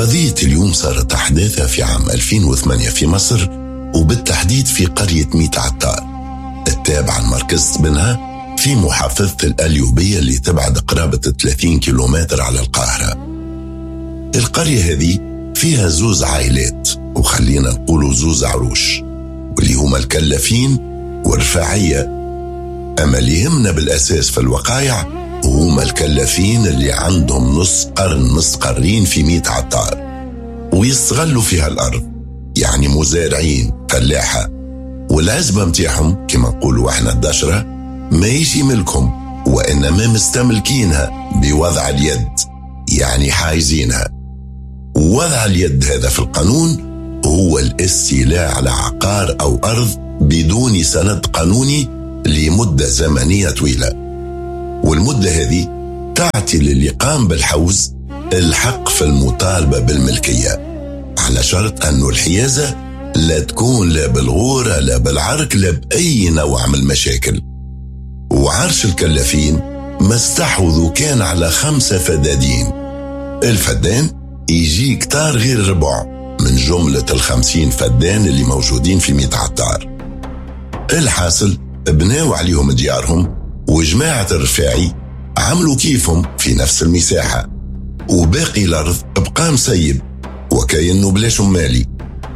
قضية اليوم صارت أحداثها في عام 2008 في مصر، وبالتحديد في قرية ميت عطار التابعة لمركز بنها في محافظة الأليوبية اللي تبعد قرابة 30 كيلومتر على القاهرة. القرية هذه فيها زوز عائلات، وخلينا نقولوا زوز عروش، واللي هما الكلافين والرفاعية. أما اللي يهمنا بالأساس في الوقايع هما الكلافين اللي عندهم نص قرين في ميت عطار، ويستغلوا فيها الأرض، يعني مزارعين فلاحة، والعزبة متاعهم كما نقولوا احنا الدشرة ما يجي ملكهم، وإنما مستملكينها بوضع اليد، يعني حايزينها. ووضع اليد هذا في القانون هو الاستيلاء على عقار أو أرض بدون سند قانوني لمدة زمنية طويلة، والمدة هذه تعطي للي قام بالحوز الحق في المطالبة بالملكية، على شرط أنه الحيازة لا تكون لا بالغورة لا بالعرك لا بأي نوع من المشاكل. وعرش الكلافين ما استحوذوا كان على 5 فدادين. الفدان يجي كتار غير ربع من جملة 50 فدان اللي موجودين في ميت عطار. الحاصل بناوا عليهم ديارهم، وجماعة الرفاعي عملوا كيفهم في نفس المساحة، وباقي الأرض بقى مسيب وكأنه بلاش مالي.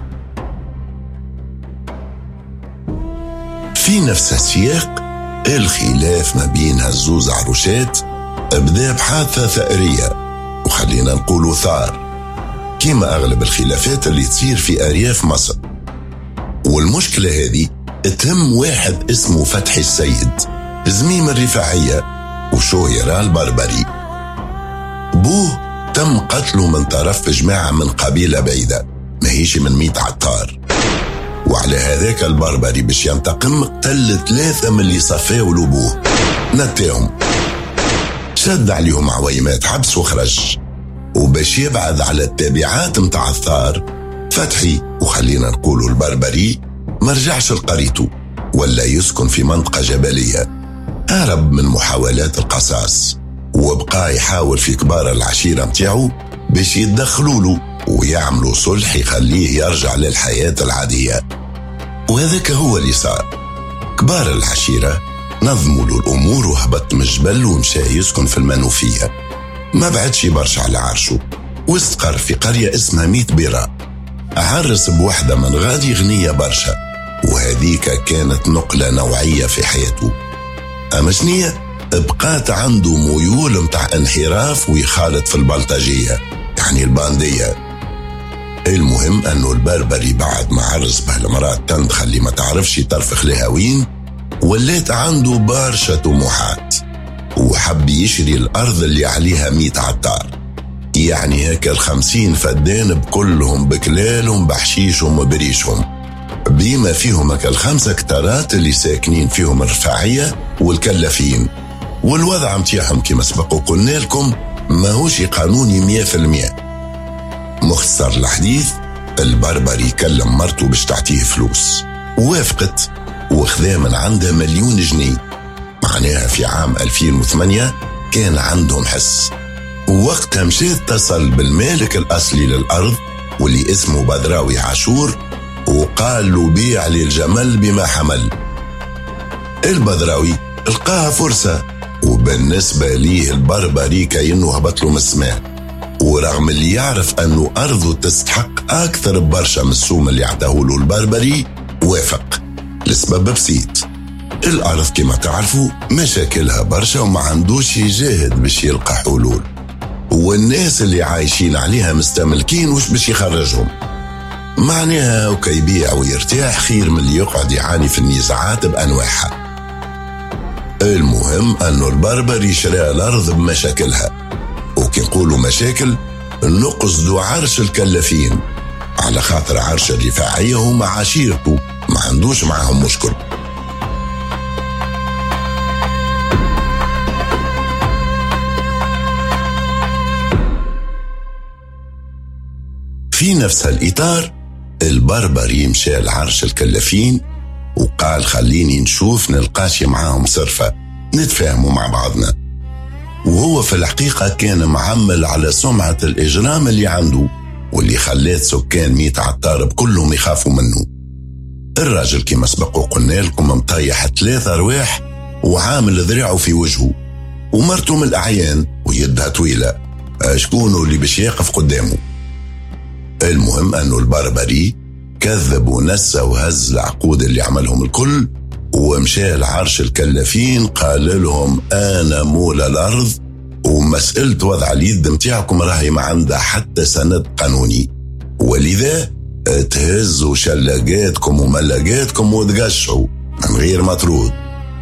في نفس السياق الخلاف ما بين هالزوز عروشات بدأ بحادثة ثأرية، وخلينا نقولوا ثار، كما أغلب الخلافات اللي تصير في أرياف مصر. والمشكلة هذه تهم واحد اسمه فتحي السيد، زميم الرفاعية وشهيرة البربري. بوه تم قتله من طرف جماعة من قبيلة بعيدة ما هيش من ميت عطار، وعلى هذاك البربري باش ينتقم قتل 3 من اللي صفاو لبوه، نتاهم شد عليهم عويمات حبس وخرج. وباش يبعد على التابعات متاع الثار، فتحي وخلينا نقولوا البربري مرجعش لقريته ولا يسكن في منطقة جبلية، هرب من محاولات القصاص، وبقى يحاول في كبار العشيرة متاعه باش يتدخلوا له ويعملوا صلح يخليه يرجع للحياة العادية. وهذاك هو اللي صار. كبار العشيرة نظموا له الأمور وهبط من الجبل ومشى يسكن في المنوفية، ما بعدش برشا على عرشه، واستقر في قرية اسمها ميت بيرة. عرس بوحدة من غادي غنية برشا، وهذيك كانت نقلة نوعية في حياته. أما شنية بقات عنده ميول متاع انحراف ويخالط في البلطجية، يعني الباندية. المهم أنه البربري بعد ما عرس بهالمرات تندخل اللي ما تعرفش ترفخ لها وين، ولات عنده برشا طموحات، وحب يشري الأرض اللي عليها 100 عطار، يعني هكا 50 فدان بكلهم بكلالهم بحشيشهم وبريشهم، بما فيهم هكا 5 كتارات اللي ساكنين فيهم الرفاعية والكلافين. والوضع متاعهم كما سبق وقلنا لكم ماهوش قانوني 100%. مختصر الحديث، البربري كلم مرته باش تعطيه فلوس، ووافقت وخذا من عندها 1,000,000 جنيه. معناها في عام 2008 كان عندهم حس، ووقتها مشى اتصل بالمالك الأصلي للأرض واللي اسمه بدراوي عاشور، وقال له بيع لي الجمل بما حمل. البدراوي لقاها فرصة، وبالنسبة ليه البربري كأنه هبط له من السماء، ورغم اللي يعرف أنه أرضه تستحق أكثر برشا من السوم اللي عطاه له البربري، وافق لسبب بسيط. الأرض كما تعرفوا مشاكلها برشا وما عندوش يجاهد باش يلقى حلول، والناس اللي عايشين عليها مستملكين وش باش يخرجهم. معناها وكيبيع ويرتاح خير من اللي يقعد يعاني في النزاعات بأنواعها. المهم أنه البربري شرى الأرض بمشاكلها، وكي نقولوا مشاكل نقصدوا عرش الكلافين، على خاطر عرش الرفاعية هما عشيرته ما عندوش معهم مشكل. في نفس الإطار البربري مشى لعرش الكلافين وقال خليني نشوف نلقاش معاهم صرفة نتفاهموا مع بعضنا. وهو في الحقيقة كان معمل على سمعة الإجرام اللي عنده، واللي خلات سكان ميت عطارب كلهم يخافوا منه. الراجل كما سبق وقلنا لكم مطيح 3 أرواح وعامل ذراعه في وجهه، ومرته من الأعيان ويدها طويلة، شكونه اللي باش يقف قدامه؟ المهم أنه البربري كذب ونسى وهز العقود اللي عملهم الكل، ومشى لعرش الكلافين قال لهم أنا مولى الأرض، ومسألة وضع اليد متاعكم راهي ما عندها حتى سند قانوني، ولذا تهزوا شلاقاتكم وملاقاتكم وتقشعوا من غير مطرود.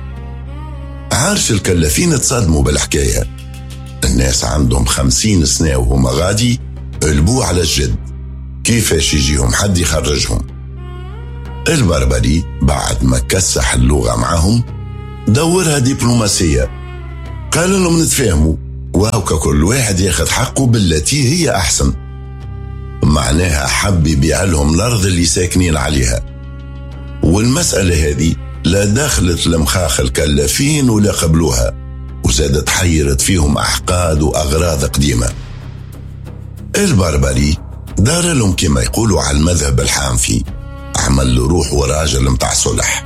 عرش الكلافين تصدموا بالحكاية، الناس عندهم 50 سنة وهم غادي قلبوا على الجد، كيفاش يجيهم حد يخرجهم؟ البربري بعد ما كسح اللغة معهم دورها دبلوماسية، قال لهم نتفاهموا وهوكا كل واحد ياخذ حقه بالتي هي أحسن. معناها حب يبيع لهم الأرض اللي ساكنين عليها، والمسألة هذه لا دخلت لمخاخ الكلافين ولا قبلوها، وزادت حيرت فيهم أحقاد وأغراض قديمة. البربري دار لهم كما يقولوا على المذهب الحنفي، عمل له روح وراجل متاع صلح،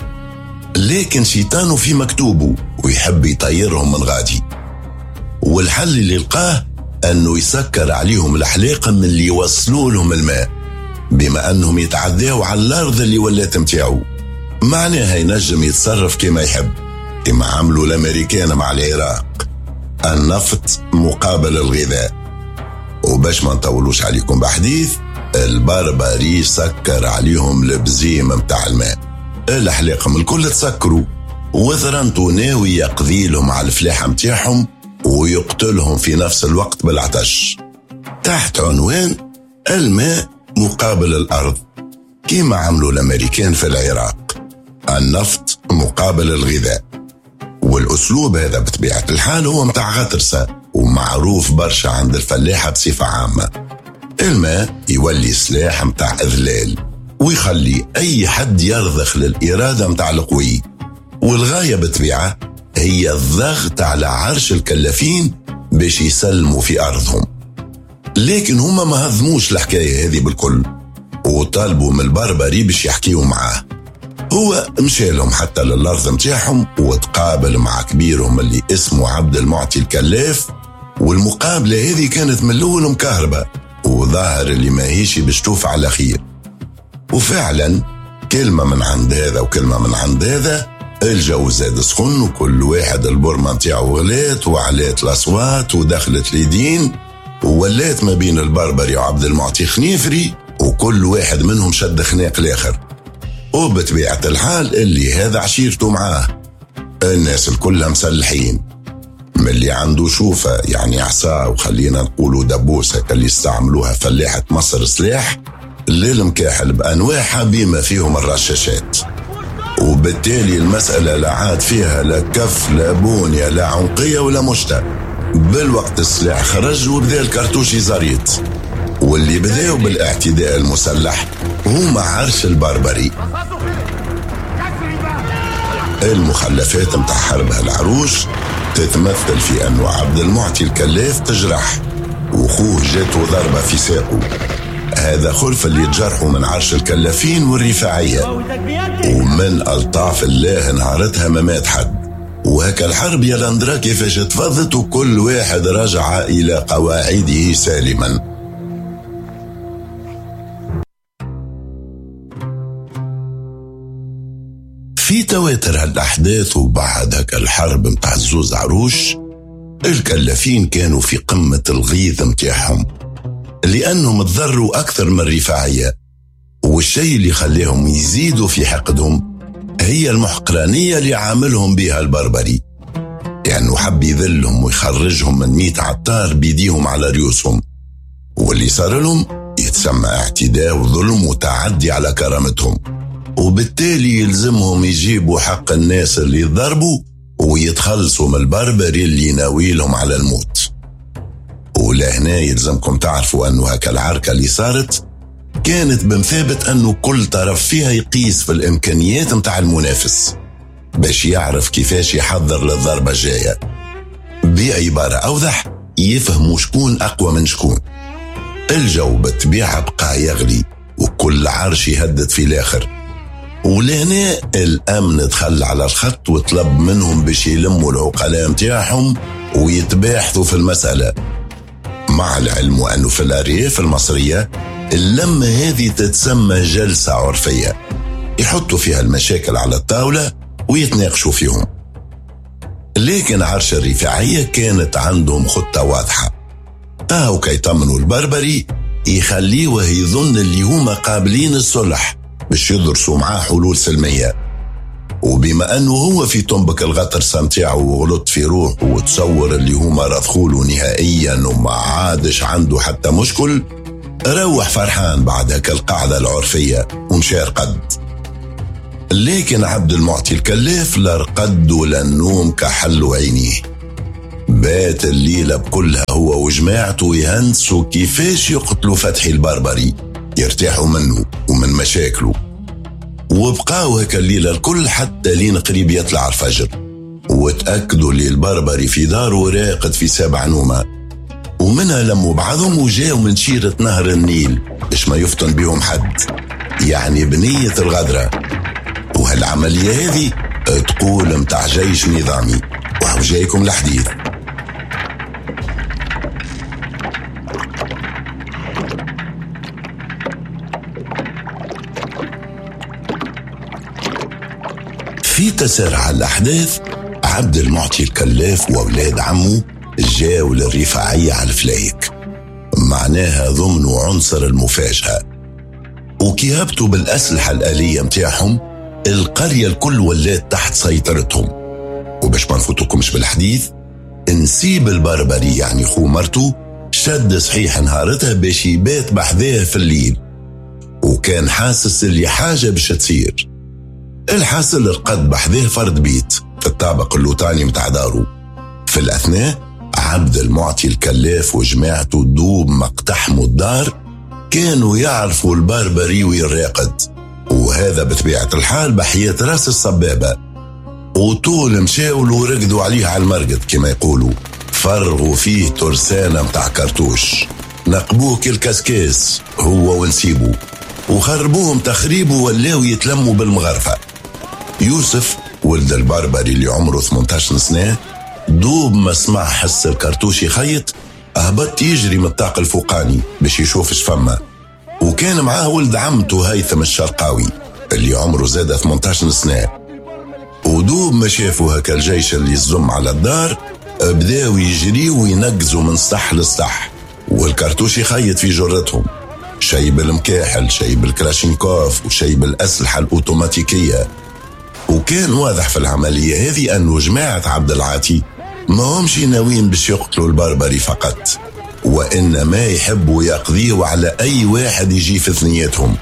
لكن شيطانه في مكتوبه ويحب يطيرهم من غادي. والحل اللي لقاه أنه يسكر عليهم الحلاقة من اللي يوصلوا لهم الماء، بما أنهم يتعداوا على الأرض اللي ولات متاعو، معناها ينجم يتصرف كما يحب، كما عملوا الأمريكان مع العراق، النفط مقابل الغذاء. وباش ما نطولوش عليكم بحديث، البربري سكر عليهم البزيم متاع الماء، الحلاقهم الكل تسكروا، وثرنتو ناوي يقضي لهم على الفلاحة متاعهم ويقتلهم في نفس الوقت بالعطش، تحت عنوان الماء مقابل الأرض، كما عملوا الأمريكان في العراق، النفط مقابل الغذاء. والأسلوب هذا بطبيعة الحال هو متاع غطرسة ومعروف برشا عند الفلاحة بصفة عامة. الماء يولي سلاح متاع إذلال ويخلي أي حد يرضخ للإرادة متاع القوي، والغاية بطبيعة هي الضغط على عرش الكلافين باش يسلموا في أرضهم. لكن هما ما هضموش الحكاية هذه بالكل، وطالبوا من البربري باش يحكيوا معاه. هو مشى لهم حتى للأرض متاعهم وتقابل مع كبيرهم اللي اسمه عبد المعطي الكلاف، والمقابلة هذه كانت من الأول مكهربة، وظاهر اللي ما هيش باش توفى على خير. وفعلا كلمة من عند هذا وكلمة من عند هذا، الجو زاد سخن، وكل واحد البرمة متاعو غلات وعلات الأصوات ودخلت ليدين، وولات ما بين البربري وعبد المعطي خنيفري، وكل واحد منهم شد خناق الآخر. وبطبيعة الحال اللي هذا عشيرته معاه، الناس الكل مسلحين، من اللي عنده شوفة يعني عصا وخلينا نقولوا دبوسة اللي استعملوها فلاحة مصر سلاح، للمكاحل بأنواعها بما فيهم الرشاشات. وبالتالي المسألة لا عاد فيها لا كف لا بونية لا عنقية ولا مشتى، بالوقت السلاح خرج وبدا الكرتوشي زريط، واللي بداوا بالاعتداء المسلح هما عرش البربري. المخلفات متاع حرب العروش تتمثل في أنه عبد المعطي الكلاف تجرح، وخوه جاته ضربة في ساقه، هذا خلف اللي تجرحوا من عرش الكلافين والرفاعية، ومن ألطاف الله نهارتها ما مات حد. وهكا الحرب يا لاندرا كيفاش تفضت، وكل واحد رجع إلى قواعده سالما. في تواتر هالأحداث وبعد هكا الحرب متاع الزوز عروش، الكلافين كانوا في قمة الغيظ متاعهم، لأنهم تضروا أكثر من الرفاعية، والشيء اللي خليهم يزيدوا في حقدهم هي المحقرانية اللي عاملهم بها البربري، لأنه حب يذلهم ويخرجهم من 100 عطار بيديهم على ريوسهم، واللي صار لهم يتسمى اعتداء وظلم وتعدي على كرامتهم، وبالتالي يلزمهم يجيبوا حق الناس اللي ضربوا ويتخلصوا من البربري اللي ناويلهم على الموت. ولهنا يلزمكم تعرفوا أنه هكا العركة اللي صارت كانت بمثابة أنه كل طرف فيها يقيس في الإمكانيات متاع المنافس باش يعرف كيفاش يحضر للضربة الجاية. بعبارة أوضح، يفهموا شكون أقوى من شكون. الجو بالطبيعة بقى يغلي وكل عرش يهدد في الآخر، ولهنا الأمن دخل على الخط وطلب منهم باش يلموا العقلاء متاعهم ويتباحثوا في المسألة، مع العلم أنه في الأرياف المصرية اللمة هذه تتسمى جلسة عرفية يحطوا فيها المشاكل على الطاولة ويتناقشوا فيهم. لكن عرش الرفاعية كانت عندهم خطة واضحة، كي يطمنوا البربري يخليه يظن اللي هما قابلين الصلح باش يدرسوا معاه حلول سلمية، وبما أنه هو في طنبك الغطرسة متاعه وغلط في روحه وتصور اللي هما رضخوله نهائيا وما عادش عنده حتى مشكل، روح فرحان بعد هكا القاعدة العرفية ومشى رقد. لكن عبد المعطي الكلاف لا رقد ولا النوم كحل عينيه، بات الليلة بكلها هو وجماعته يهندسوا كيفاش يقتلوا فتحي البربري يرتاحوا منه ومن مشاكله، وبقاو هكا الليلة الكل حتى لين قريب يطلع الفجر، وتأكدوا اللي البربري في داره راقد في 7 نومة، ومنها لموا بعضهم وجاوا من شيرة نهر النيل باش ما يفتن بيهم حد، يعني بنية الغدرة. وهالعملية هذه تقول متاع جيش نظامي، وهو جايكم الحديث. في تسارع الأحداث عبد المعطي الكلاف وأولاد عمه جاوا للرفاعية على الفلايك، معناها ضمنوا عنصر المفاجأة، وكي هبطوا بالأسلحة الآلية متاعهم القرية الكل ولات تحت سيطرتهم. وباش ما نفوتوكمش بالحديث، نسيب البربري يعني خو مرته شد صحيح نهارتها باش يبات بحذاه في الليل، وكان حاسس اللي حاجة باش تصير. الحاصل رقد بحذاه فرد بيت في الطابق اللوطاني متاع دارو. في الأثناء عبد المعطي الكلاف وجماعته دوب مقتحموا الدار كانوا يعرفوا البربري ويراقد، وهذا بطبيعة الحال بحياة راس الصبابة، وطول مشاولوا ورقدوا عليه على المرقد كما يقولوا، فرغوا فيه ترسانة متاع كرتوش، نقبوه كالكاسكاس هو ونسيبه، وخربوهم تخريبه ولاو يتلموا بالمغرفة. يوسف ولد البربري اللي عمره 18 سنة دوب ما سمع حس الكرتوش يخيط أهبط يجري من الطاق الفوقاني باش يشوف شفمه، وكان معاه ولد عمته هيثم الشرقاوي اللي عمره زاد 18 سنة. ودوب ما شافوا هكا الجيش اللي يزم على الدار بداوا يجريوا وينقزوا من سطح لسطح، والكرتوش يخيط في جرتهم، شي بالمكاحل شي بالكلاشينكوف وشي بالأسلحة الأوتوماتيكية. وكان واضح في العملية هذه أنه جماعة عبد العاطي ما همش ناويين باش يقتلوا البربري فقط، وإنما يحبوا يقضيوا على أي واحد يجي في ثنيتهم.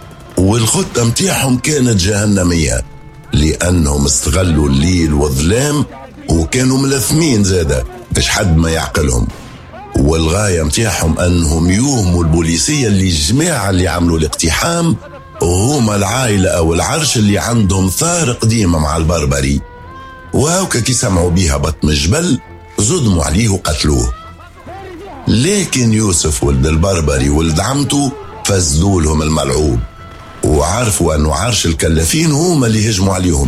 والخطة متاعهم كانت جهنمية، لأنهم استغلوا الليل والظلام وكانوا ملثمين زادة باش حد ما يعقلهم. والغاية متاعهم أنهم يوهموا البوليسية اللي الجماعة اللي عملوا الاقتحام وهما العائلة أو العرش اللي عندهم ثار قديمة مع البربري، وهوكا كي سمعوا بيها بطم الجبل زدموا عليه وقتلوه. لكن يوسف ولد البربري ولد عمته فزدوا لهم الملعوب، وعرفوا أنه عرش الكلافين هما اللي هجموا عليهم،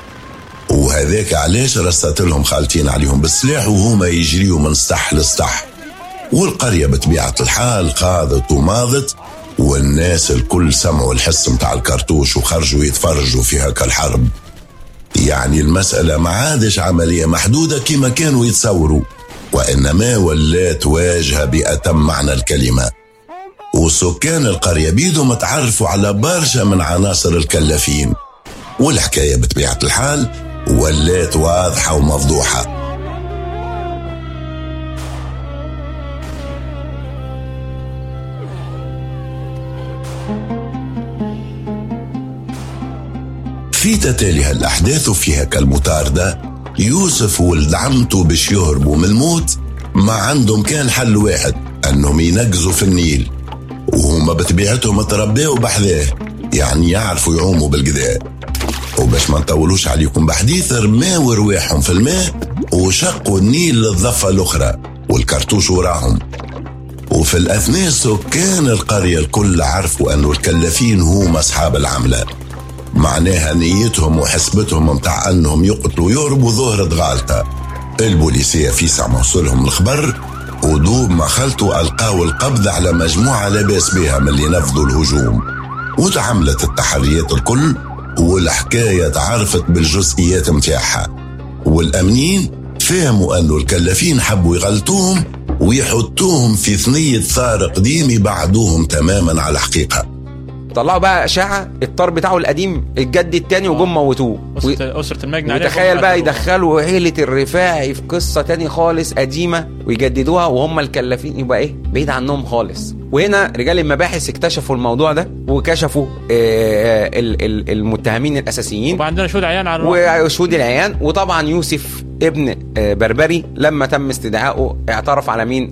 وهذاك علاش رصت لهم خالتين عليهم بالسلاح وهما يجريوا من سطح لسطح. والقرية بطبيعة الحال قاضت وماضت، والناس الكل سمعوا الحس متاع الكرتوش وخرجوا يتفرجوا في هكا الحرب. يعني المسألة ما عادش عملية محدودة كما كانوا يتصوروا، وإنما ولات واجهة بأتم معنى الكلمة. وسكان القرية بيدهم تعرفوا على برشا من عناصر الكلافين، والحكاية بطبيعة الحال ولات واضحة ومفضوحة. في تتالي هالأحداث وفيها كالمطاردة، يوسف ولد عمته باش يهربوا من الموت ما عندهم كان حل واحد، أنهم ينقزوا في النيل، وهم بطبيعتهم تربيوا بحذاه يعني يعرفوا يعوموا بالقداء. وباش ما نطولوش عليكم بحديث، رماوا رواحهم في الماء وشقوا النيل للضفة الأخرى والكرتوش وراهم. وفي الأثناء سكان القرية الكل عرفوا أنه الكلافين هم أصحاب العملة، معناها نيتهم وحسبتهم متاع أنهم يقتلوا يهربوا ظهرت غالطة. البوليسية في ساعة موصلهم الخبر ودوب ما خلطوا ألقاوا القبض على مجموعة لاباس بها من اللي نفذوا الهجوم، وتعملت التحريات الكل والحكاية تعرفت بالجزئيات متاعها، والأمنين فهموا أنه الكلافين حبوا يغلطوهم ويحطوهم في ثنية ثار قديم يبعدوهم تماما على الحقيقة. طلعوا بقى أشاعة الطار بتاعه القديم الجد التاني وجم موتوه أسرة المجني عليه. وتخيل بقى يدخلوا عيلة الرفاعي في قصة تاني خالص قديمة ويجددوها وهم الكلافين يبقى ايه بعيد عنهم خالص. وهنا رجال المباحث اكتشفوا الموضوع ده وكشفوا المتهمين الأساسيين، وعندنا شهود عيان على وشهود العيان. وطبعا يوسف ابن بربري لما تم استدعائه اعترف على مين؟